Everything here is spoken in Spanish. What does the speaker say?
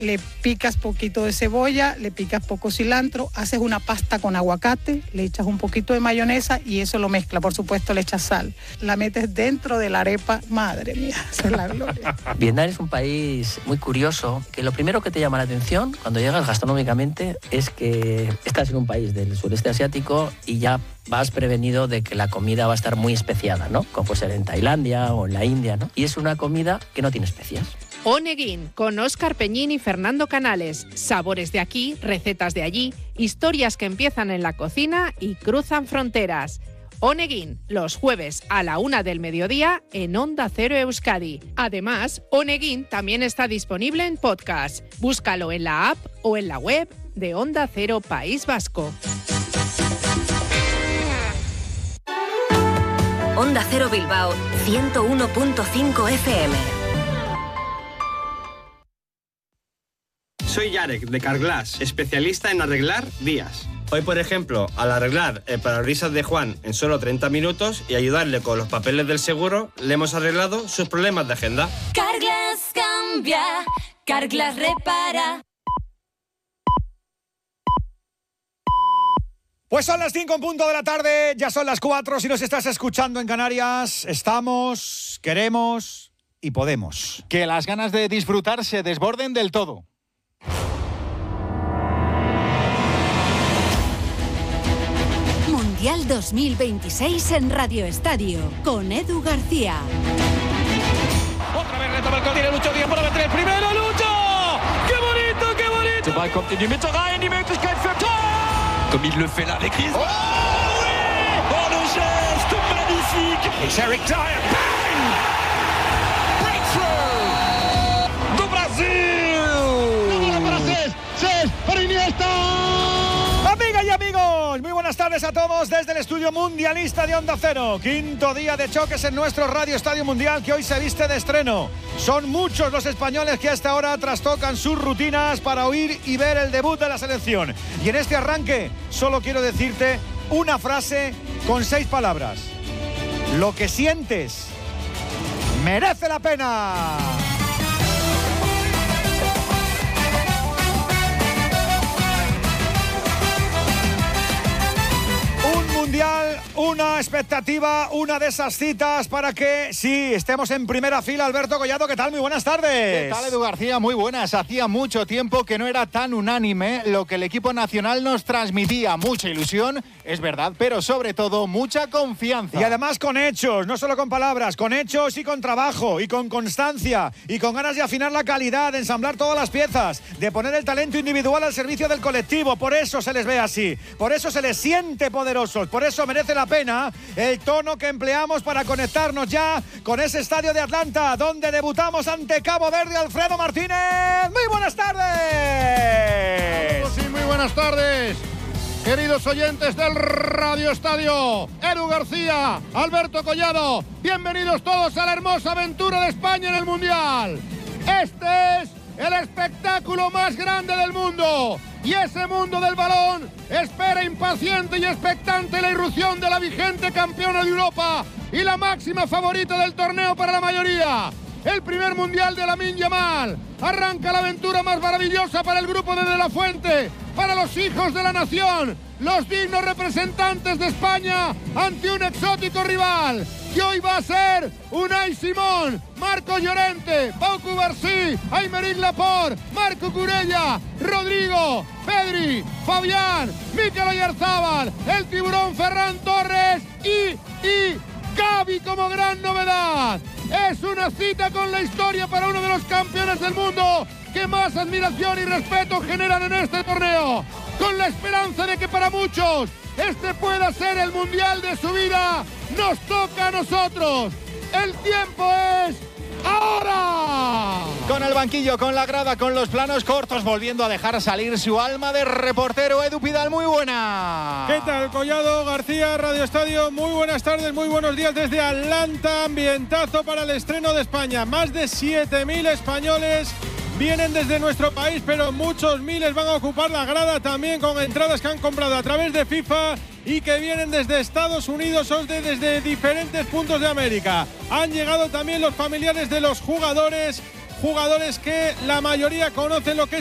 le picas poquito de cebolla, le picas poco cilantro, haces una pasta con aguacate, le echas un poquito de mayonesa y eso lo mezcla, por supuesto le echas sal. La metes dentro de la arepa, madre mía, esa es la gloria. Vietnam es un país muy curioso, que lo primero que te llama la atención cuando llegas gastronómicamente es que estás en un país del sureste asiático y ya vas prevenido de que la comida va a estar muy especiada, ¿no? Como puede ser en Tailandia o en la India, ¿no? Y es una comida que no tiene especias. Oneguin, con Óscar Peñín y Fernando Canales. Sabores de aquí, recetas de allí, historias que empiezan en la cocina y cruzan fronteras. Oneguin, los jueves a la 1 del mediodía en Onda Cero Euskadi. Además, Oneguin también está disponible en podcast. Búscalo en la app o en la web de Onda Cero País Vasco. Onda Cero Bilbao 101.5 FM. Soy Yarek, de Carglass, especialista en arreglar vías. Hoy, por ejemplo, al arreglar el parabrisas de Juan en solo 30 minutos y ayudarle con los papeles del seguro, le hemos arreglado sus problemas de agenda. Carglass cambia, Carglass repara. Pues son las 5 en punto de la tarde, ya son las 4. Si nos estás escuchando en Canarias, estamos, queremos y podemos. Que las ganas de disfrutar se desborden del todo. Mundial 2026 en Radio Estadio, con Edu García. Otra vez retoma el tiene Lucho Díaz para meter el primero, Lucho! ¡Qué bonito, qué bonito! Der Ball kommt in die Mitte rein, die Möglichkeit für Tor! Comme il le fait là avec Griezmann. Oh, oui! Oh, le geste magnifique! It's Eric Dyer, bang! Breakthrough! Do Brasil! ¡Gol para Cés para Iniesta! Amigas y amigos, muy buenas tardes a todos desde el estudio mundialista de Onda Cero. Quinto día de choques en nuestro Radio Estadio Mundial que hoy se viste de estreno. Son muchos los españoles que hasta ahora trastocan sus rutinas para oír y ver el debut de la selección. Y en este arranque solo quiero decirte una frase con 6 palabras. Lo que sientes merece la pena. Mundial, una expectativa, una de esas citas para que sí estemos en primera fila. Alberto Collado, ¿qué tal? Muy buenas tardes. ¿Qué tal, Edu García? Muy buenas. Hacía mucho tiempo que no era tan unánime lo que el equipo nacional nos transmitía. Mucha ilusión, es verdad, pero sobre todo mucha confianza. Y además con hechos, no solo con palabras, con hechos y con trabajo y con constancia y con ganas de afinar la calidad, de ensamblar todas las piezas, de poner el talento individual al servicio del colectivo. Por eso se les ve así, por eso se les siente poderosos. Por eso merece la pena el tono que empleamos para conectarnos ya con ese estadio de Atlanta, donde debutamos ante Cabo Verde. Alfredo Martínez, muy buenas tardes. Sí, muy buenas tardes. Queridos oyentes del Radio Estadio, Edu García, Alberto Collado, bienvenidos todos a la hermosa aventura de España en el Mundial. Este es el espectáculo más grande del mundo. Y ese mundo del balón espera impaciente y expectante la irrupción de la vigente campeona de Europa y la máxima favorita del torneo para la mayoría. El primer mundial de Lamine Yamal. Arranca la aventura más maravillosa para el grupo de la Fuente, para los hijos de la nación, los dignos representantes de España ante un exótico rival. Que hoy va a ser Unai Simón, Marco Llorente, Pau Cubarsí, Aymeric Laporte, Marco Curella, Rodrigo, Pedri, Fabián, Mikel Oyarzabal, el tiburón Ferran Torres y Gavi como gran novedad. Es una cita con la historia para uno de los campeones del mundo que más admiración y respeto generan en este torneo. Con la esperanza de que para muchos este pueda ser el mundial de su vida, nos toca a nosotros. El tiempo es ahora. Con el banquillo, con la grada, con los planos cortos, volviendo a dejar salir su alma de reportero. Edu Pidal, muy buena. ¿Qué tal, Collado, García, Radio Estadio? Muy buenas tardes, muy buenos días desde Atlanta. Ambientazo para el estreno de España. Más de 7.000 españoles vienen desde nuestro país, pero muchos miles van a ocupar la grada también con entradas que han comprado a través de FIFA y que vienen desde Estados Unidos o desde diferentes puntos de América. Han llegado también los familiares de los jugadores. jugadores que la mayoría conocen lo que es